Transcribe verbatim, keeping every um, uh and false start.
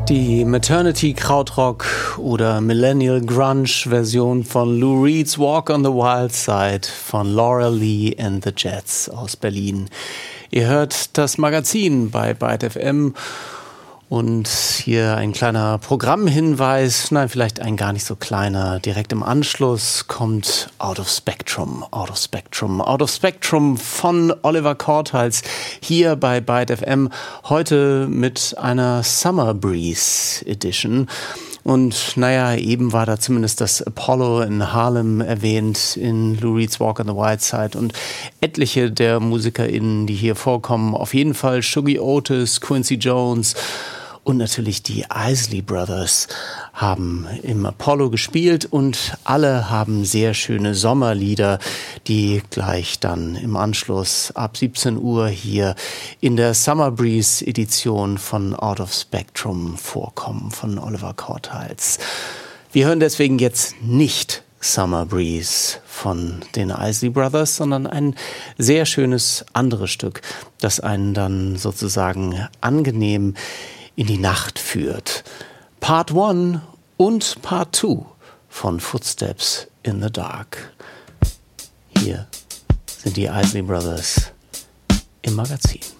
Die Maternity Krautrock oder Millennial Grunge Version von Lou Reed's Walk on the Wild Side von Laura Lee and the Jets aus Berlin. Ihr hört das Magazin bei Byte F M und hier ein kleiner Programmhinweis, nein, vielleicht ein gar nicht so kleiner. Direkt im Anschluss kommt Out of Spectrum, Out of Spectrum, Out of Spectrum von Oliver Korthals hier bei Byte F M. Heute mit einer Summer Breeze Edition. Und naja, eben war da zumindest das Apollo in Harlem erwähnt in Lou Reed's Walk on the Wild Side und etliche der MusikerInnen, die hier vorkommen, auf jeden Fall Shuggie Otis, Quincy Jones und natürlich die Isley Brothers haben im Apollo gespielt und alle haben sehr schöne Sommerlieder, die gleich dann im Anschluss ab siebzehn Uhr hier in der Summer Breeze Edition von Out of Spectrum vorkommen, von Oliver Korthals. Wir hören deswegen jetzt nicht Summer Breeze von den Isley Brothers, sondern ein sehr schönes anderes Stück, das einen dann sozusagen angenehm in die Nacht führt. Part eins und Part zwei von Footsteps in the Dark. Hier sind die Isley Brothers im Magazin.